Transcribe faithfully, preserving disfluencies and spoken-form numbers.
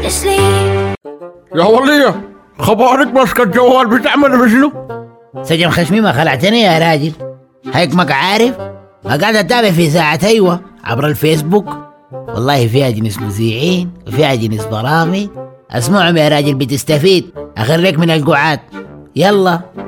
يا ولية خبارك ماسكة الجوال بتعمل بشنو؟ سجن خشمي ما خلعتني يا راجل، هيكمك عارف قاعد اتابع في ساعة ايوه عبر الفيسبوك، والله فيها جنس مذيعين وفيها جنس برامج، اسمعهم يا راجل بتستفيد، اخرك من القعاد. يلا